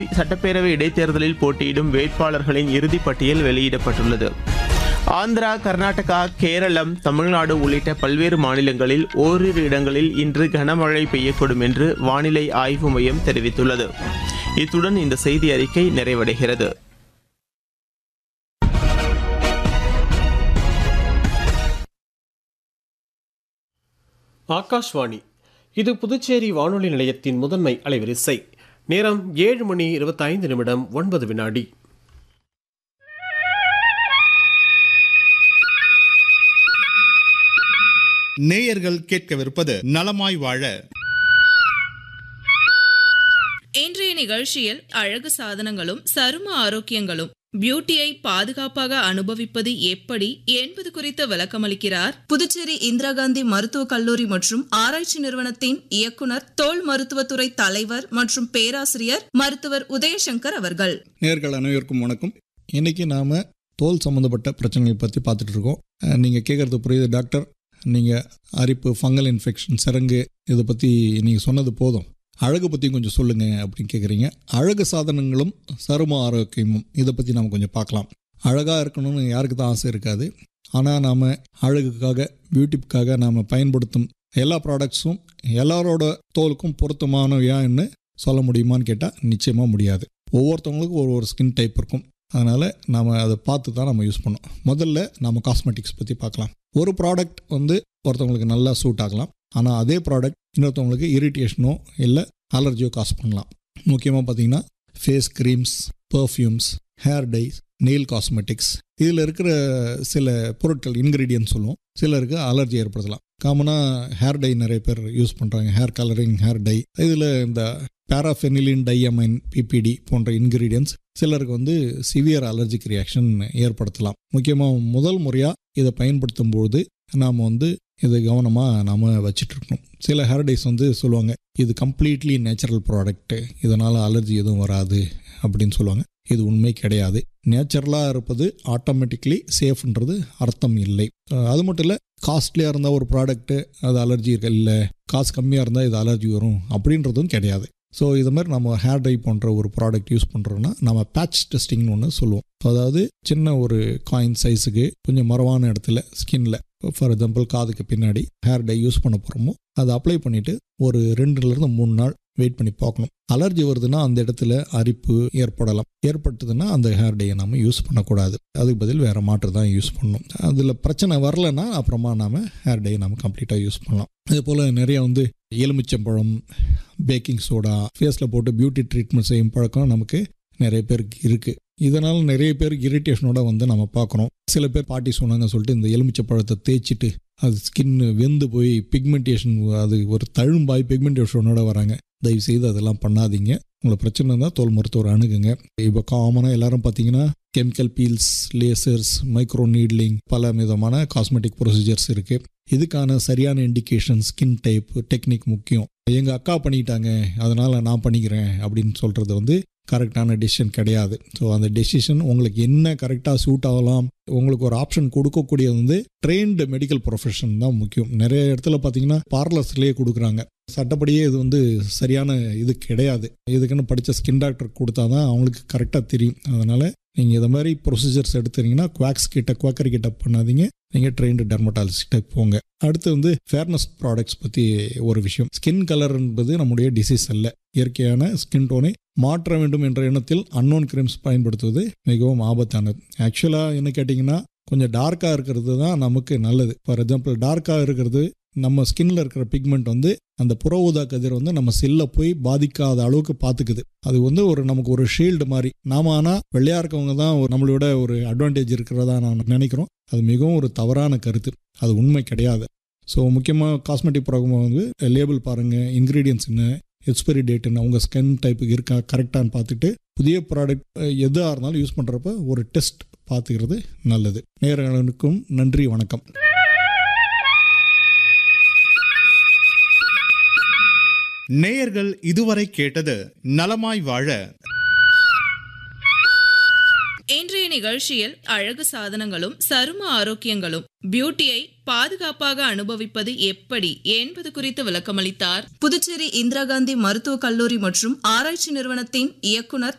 சட்டப்பேரவை இடைத்தேர்தலில் போட்டியிடும் வேட்பாளர்களின் இறுதிப் பட்டியல் வெளியிடப்பட்டுள்ளது. ஆந்திரா, கர்நாடகா, கேரளம், தமிழ்நாடு உள்ளிட்ட பல்வேறு மாநிலங்களில் ஓரிரு இடங்களில் இன்று கனமழை பெய்யக்கூடும் என்று வானிலை ஆய்வு மையம் தெரிவித்துள்ளது. இத்துடன் இந்த செய்தி அறிக்கை நிறைவடைகிறது. ஆகாஷ்வாணி, இது புதுச்சேரி வானொலி நிலையத்தின் முதன்மை அலைவரிசை. நேரம் 7:25 9 நேயர்கள் கேட்கவிருப்பது நலமாய் வாழ. இன்றைய நிகழ்ச்சியில் அழகு சாதனங்களும் சரும ஆரோக்கியங்களும் பியூட்டியை பாதுகாப்பாக அனுபவிப்பது எப்படி என்பது குறித்து விளக்கமளிக்கிறார் புதுச்சேரி இந்திரா காந்தி மருத்துவக் கல்லூரி மற்றும் ஆராய்ச்சி நிறுவனத்தின் இயக்குனர், தோல் மருத்துவத்துறை தலைவர் மற்றும் பேராசிரியர் மருத்துவர் உதயசங்கர் அவர்கள். நேயர்கள் அனைவருக்கும் வணக்கம். இன்னைக்கு நாம தோல் சம்பந்தப்பட்ட பிரச்சனைகள் பற்றி பார்த்துட்டு இருக்கோம். நீங்கள் கேட்குறது புரியுது டாக்டர், நீங்கள் அரிப்பு, ஃபங்கல் இன்ஃபெக்ஷன், சிரங்கு இதை பற்றி நீங்கள் சொன்னது போதும், அழகு பற்றி கொஞ்சம் சொல்லுங்கள் அப்படின்னு கேட்குறீங்க. அழகு சாதனங்களும் சரும ஆரோக்கியமும் இதை பற்றி நாம் கொஞ்சம் பார்க்கலாம். அழகாக இருக்கணும்னு யாருக்கு தான் ஆசை இருக்காது. ஆனால் நாம் அழகுக்காக, பியூட்டிக்காக நாம் பயன்படுத்தும் எல்லா ப்ராடக்ட்ஸும் எல்லாரோட தோலுக்கும் பொருத்தமானவையான்னு சொல்ல முடியுமான்னு கேட்டால் நிச்சயமாக முடியாது. ஒவ்வொருத்தவங்களுக்கும் ஒரு ஸ்கின் டைப் இருக்கும். அதனால் நாம் அதை பார்த்து தான் நம்ம யூஸ் பண்ணோம். முதல்ல நம்ம காஸ்மெட்டிக்ஸ் பற்றி பார்க்கலாம். ஒரு ப்ராடக்ட் ஒருத்தவங்களுக்கு நல்லா சூட் ஆகலாம். ஆனால் அதே ப்ராடக்ட் இன்னொருத்தவங்களுக்கு இரிட்டேஷனோ இல்லை அலர்ஜியோ காஸ் பண்ணலாம். முக்கியமாக பார்த்தீங்கன்னா face creams, perfumes, hair dies, nail cosmetics, இதில் இருக்கிற சில பொருட்கள் இன்க்ரீடியன்ட் சொல்லுவோம், சிலருக்கு அலர்ஜி ஏற்படுத்தலாம். காமனாக ஹேர் டை நிறைய பேர் யூஸ் பண்ணுறாங்க, ஹேர் கலரிங் ஹேர் டை. இதில் இந்த பேராஃபெனிலின் டையமைன், பிபிடி போன்ற இன்க்ரீடியன்ட்ஸ் சிலருக்கு சிவியர் அலர்ஜிக் ரியாக்ஷன் ஏற்படுத்தலாம். முக்கியமாக முதல் முறையாக இதை பயன்படுத்தும் போது நாம் இதை கவனமாக நாம் வச்சிட்ருக்கணும். சில ஹேர் டைஸ் சொல்லுவாங்க இது கம்ப்ளீட்லி நேச்சுரல் ப்ராடக்ட்டு, இதனால் அலர்ஜி எதுவும் வராது அப்படின்னு சொல்லுவாங்க. இது உண்மை கிடையாது. நேச்சுரலாக இருப்பது ஆட்டோமேட்டிக்லி சேஃப்ன்றது அர்த்தம் இல்லை. அது மட்டும் இல்லை, காஸ்ட்லியாக இருந்தால் ஒரு ப்ராடக்ட்டு அது அலர்ஜி இல்லை, காசு கம்மியாக இருந்தால் இது அலர்ஜி வரும் அப்படின்றதும் கிடையாது. ஸோ இது மாதிரி நம்ம ஹேர் டை போன்ற ஒரு ப்ராடக்ட் யூஸ் பண்ணுறோன்னா நம்ம பேட்ச் டெஸ்டிங்னு ஒன்று சொல்லுவோம். அதாவது சின்ன ஒரு காயின் சைஸுக்கு கொஞ்சம் மரவான இடத்துல ஸ்கின்ல, ஃபார் எக்ஸாம்பிள் காதுக்கு பின்னாடி ஹேர் டை யூஸ் பண்ண போகிறோமோ அதை அப்ளை பண்ணிவிட்டு ஒரு 2-3 நாள் வெயிட் பண்ணி பார்க்கணும். அலர்ஜி வருதுன்னா அந்த இடத்துல அரிப்பு ஏற்படலாம். ஏற்பட்டதுன்னா அந்த ஹேர் டையை நம்ம யூஸ் பண்ணக்கூடாது. அதுக்கு பதில் வேறு மாற்று தான் யூஸ் பண்ணணும். அதில் பிரச்சனை வரலைன்னா அப்புறமா நாம் ஹேர் டையை நம்ம கம்ப்ளீட்டாக யூஸ் பண்ணலாம். அதே போல் நிறைய எலுமிச்சம்பழம், பேக்கிங் சோடா ஃபேஸில் போட்டு பியூட்டி ட்ரீட்மெண்ட் செய்யும் பழக்கம் நமக்கு நிறைய பேருக்கு இருக்குது. இதனால் நிறைய பேருக்கு இரிட்டேஷனோட நம்ம பார்க்குறோம். சில பேர் பாட்டி சொன்னாங்க சொல்லிட்டு இந்த எலுமிச்சை பழத்தை தேய்ச்சிட்டு அது ஸ்கின் வெந்து போய் பிக்மெண்டேஷன், அது ஒரு தழும்பாய் பிக்மெண்டேஷனோட வராங்க. தயவு செய்து அதெல்லாம் பண்ணாதீங்க. உங்களுக்கு பிரச்சனை இருந்தால் தோல் மருத்துவர் அணுகுங்க. இப்போ காமனாக எல்லாரும் பார்த்தீங்கன்னா chemical peels, lasers, micro needling, பல விதமான காஸ்மெட்டிக் ப்ரொசீஜர்ஸ் இருக்குது. இதுக்கான சரியான இண்டிகேஷன், ஸ்கின் டைப், டெக்னிக் முக்கியம். எங்கள் அக்கா பண்ணிட்டாங்க அதனால் நான் பண்ணிக்கிறேன் அப்படின்னு சொல்கிறது கரெக்டான டெசிஷன் கிடையாது. ஸோ அந்த டெசிஷன் உங்களுக்கு என்ன கரெக்டாக சூட் ஆகலாம், உங்களுக்கு ஒரு ஆப்ஷன் கொடுக்கக்கூடியது ட்ரெயின்டு மெடிக்கல் ப்ரொஃபஷன் தான் முக்கியம். நிறைய இடத்துல பார்த்தீங்கன்னா பார்லர்ஸ்லேயே கொடுக்குறாங்க. சட்டப்படியே இது சரியான இது கிடையாது. இதுக்குன்னு படித்த ஸ்கின் டாக்டர் கொடுத்தா தான் அவங்களுக்கு கரெக்டாக தெரியும். அதனால் நீங்கள் இதை மாதிரி ப்ரொசீஜர்ஸ் எடுத்துறீங்கன்னா குவாக்கரி கிட்ட பண்ணாதீங்க, நீங்கள் ட்ரெயின்டு டெர்மட்டாலஜிஸ்ட்டை போங்க. அடுத்து ஃபேர்னஸ் ப்ராடக்ட்ஸ் பற்றி ஒரு விஷயம். ஸ்கின் கலர் என்பது நம்முடைய டிசீஸ் அல்ல. இயற்கையான ஸ்கின் டோனை மாற்ற வேண்டும் என்ற எண்ணத்தில் அன்னோன் கிரீம்ஸ் பயன்படுத்துவது மிகவும் ஆபத்தானது. ஆக்சுவலாக என்ன கேட்டிங்கன்னா கொஞ்சம் டார்க்காக இருக்கிறது தான் நமக்கு நல்லது. ஃபார் எக்ஸாம்பிள் டார்க்காக இருக்கிறது நம்ம ஸ்கின்ல இருக்கிற பிக்மெண்ட் அந்த புற ஊதா கதிர் நம்ம செல்லை போய் பாதிக்காத அளவுக்கு பார்த்துக்குது. அது நமக்கு ஒரு ஷீல்டு மாதிரி. நாம ஆனால் வெள்ளையா இருக்கவங்க தான் நம்மளோட ஒரு அட்வான்டேஜ் இருக்கிறதா நான் நினைக்கிறோம். அது மிகவும் ஒரு தவறான கருத்து. அது உண்மை கிடையாது. ஸோ முக்கியமாக காஸ்மெட்டிக் ப்ராடக்ட் லேபிள் பாருங்கள், இன்க்ரீடியன்ஸ் என்ன, எக்ஸ்பைரி டேட் என்ன, உங்கள் ஸ்கின் டைப்புக்கு இருக்கா கரெக்டானு பார்த்துட்டு புதிய ப்ராடக்ட் எதாக இருந்தாலும் யூஸ் பண்ணுறப்ப ஒரு டெஸ்ட் பார்த்துக்கிறது நல்லது. நேயர்களுக்கும் நன்றி, வணக்கம். நேயர்கள் இதுவரை கேட்டது நலமாய் வாழ. இன்றைய நிகழ்ச்சியில் அழகு சாதனங்களும் சரும ஆரோக்கியங்களும் பியூட்டியை பாதுகாப்பாக அனுபவிப்பது எப்படி என்பது குறித்து விளக்கமளித்தார் புதுச்சேரி இந்திரா காந்தி மருத்துவக் கல்லூரி மற்றும் ஆராய்ச்சி நிறுவனத்தின் இயக்குனர்